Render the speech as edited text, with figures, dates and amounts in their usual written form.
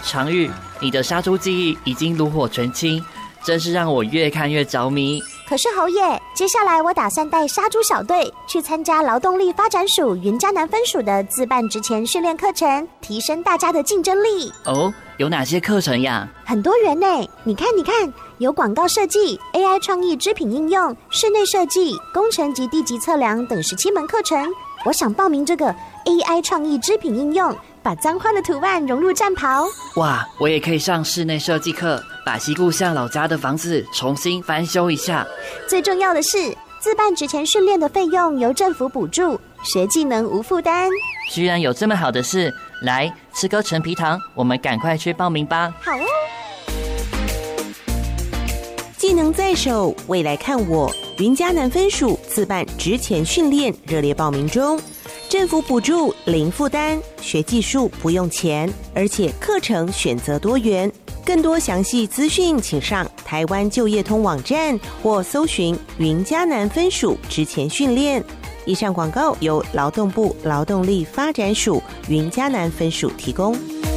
常玉，你的杀猪技艺已经炉火纯青，真是让我越看越着迷。 可是侯爷，接下来我打算带杀猪小队去参加劳动力发展署云嘉南分署的自办职前训练课程，提升大家的竞争力。 哦，有哪些课程呀？ 很多元呢，你看，有广告设计、AI 创意织品应用、室内设计、工程及地级测量等17门课程。我想报名这个 AI 创意织品应用，把脏花的图案融入战袍。 哇，我也可以上室内设计课，把西故乡老家的房子重新翻修一下。 最重要的是，自办职前训练的费用由政府补助，学技能无负担。 居然有这么好的事！来，吃个陈皮糖，我们赶快去报名吧。 好哦。 技能在手，未来看我。云嘉南分署自办职前训练热烈报名中，政府补助零负担，学技术不用钱，而且课程选择多元。更多详细资讯请上台湾就业通网站或搜寻云嘉南分署职前训练。以上广告由劳动部劳动力发展署云嘉南分署提供。